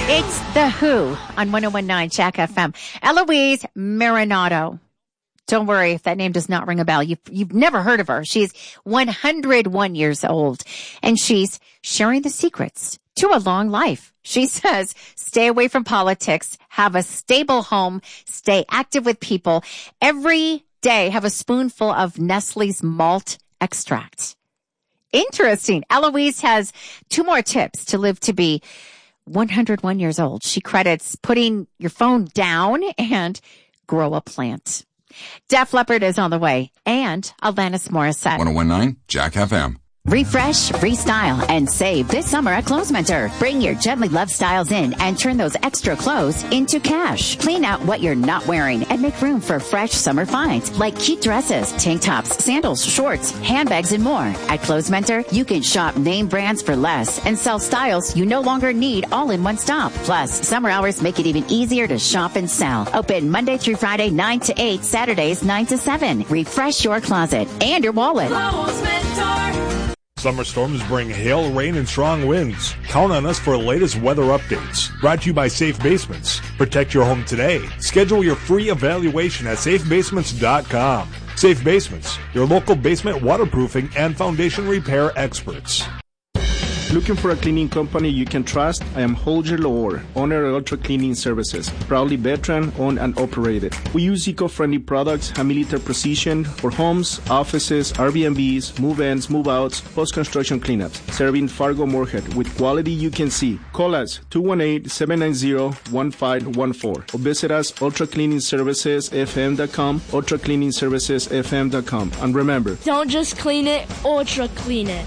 It's The Who on 101.9 Jack FM. Eloise Marinato. Don't worry if that name does not ring a bell. You've never heard of her. She's 101 years old, and she's sharing the secrets to a long life. She says, stay away from politics, have a stable home, stay active with people. Every day, have a spoonful of Nestle's malt extract. Interesting. Eloise has 2 more tips to live to be 101 years old. She credits putting your phone down and grow a plant. Def Leppard is on the way, and Alanis Morissette. 101.9 Jack FM. Refresh, restyle, and save this summer at Clothes Mentor. Bring your gently loved styles in and turn those extra clothes into cash. Clean out what you're not wearing and make room for fresh summer finds like cute dresses, tank tops, sandals, shorts, handbags, and more. At Clothes Mentor, you can shop name brands for less and sell styles you no longer need all in one stop. Plus, summer hours make it even easier to shop and sell. Open Monday through Friday, 9 to 8, Saturdays, 9 to 7. Refresh your closet and your wallet. Clothes Mentor. Summer storms bring hail, rain, and strong winds. Count on us for the latest weather updates. Brought to you by Safe Basements. Protect your home today. Schedule your free evaluation at safebasements.com. Safe Basements, your local basement waterproofing and foundation repair experts. Looking for a cleaning company you can trust? I am Holger Lohr, owner of Ultra Cleaning Services, proudly veteran owned and operated. We use eco-friendly products and military precision for homes, offices, Airbnbs, move-ins, move-outs, post-construction cleanups, serving Fargo Moorhead with quality you can see. Call us 218-790-1514 or visit us ultracleaningservicesfm.com, ultracleaningservicesfm.com. And remember, Don't just clean it, ultra clean it.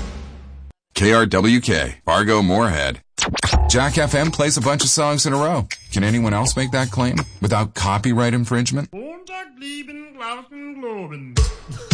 KRWK, Fargo Moorhead. Jack FM plays a bunch of songs in a row. Can anyone else make that claim without copyright infringement? Montag, lieben, glauben, globen.